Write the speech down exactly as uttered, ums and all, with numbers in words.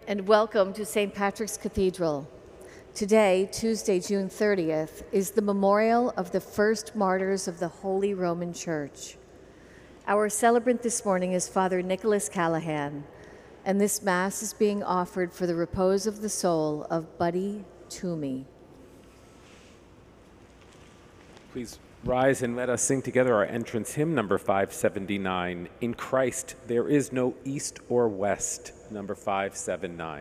and welcome to Saint Patrick's Cathedral. Today, Tuesday, June thirtieth, is the memorial of the first martyrs of the Holy Roman Church. Our celebrant this morning is Father Nicholas Callahan, and this Mass is being offered for the repose of the soul of Buddy Toomey. Please rise and let us sing together our entrance hymn, number five seventy-nine. In Christ, there is no east or west, number five seventy-nine.